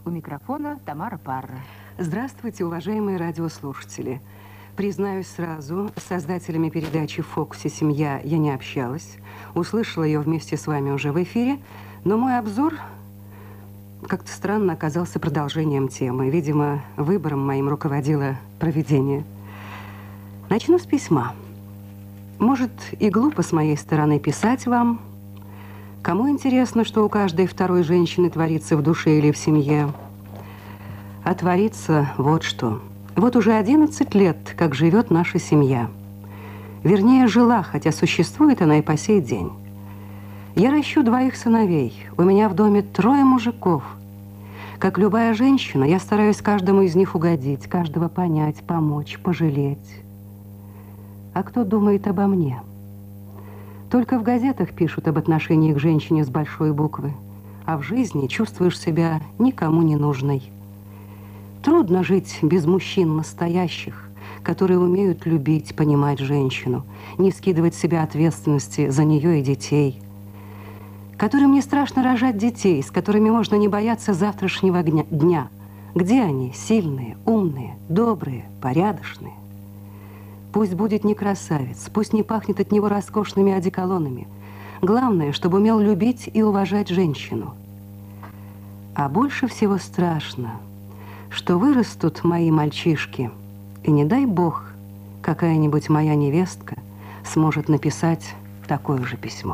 У микрофона Тамара Парра. Здравствуйте, уважаемые радиослушатели. Признаюсь сразу, с создателями передачи «В фокусе семья» я не общалась. Услышала ее вместе с вами уже в эфире, но мой обзор как-то странно оказался продолжением темы. Видимо, выбором моим руководило провидение. Начну с письма. Может, и глупо с моей стороны писать вам. Кому интересно, что у каждой второй женщины творится в душе или в семье? А творится вот что. Вот уже 11 лет, как живет наша семья. Вернее, жила, хотя существует она и по сей день. Я ращу 2 сыновей. У меня в доме 3 мужиков. Как любая женщина, я стараюсь каждому из них угодить, каждого понять, помочь, пожалеть. А кто думает обо мне? Только в газетах пишут об отношении к женщине с большой буквы, а в жизни чувствуешь себя никому не нужной. Трудно жить без мужчин настоящих, которые умеют любить, понимать женщину, не скидывать с себя ответственности за нее и детей, которым не страшно рожать детей, с которыми можно не бояться завтрашнего дня. Где они? Сильные, умные, добрые, порядочные. Пусть будет не красавец, пусть не пахнет от него роскошными одеколонами. Главное, чтобы умел любить и уважать женщину. А больше всего страшно, что вырастут мои мальчишки, и не дай бог, какая-нибудь моя невестка сможет написать такое же письмо.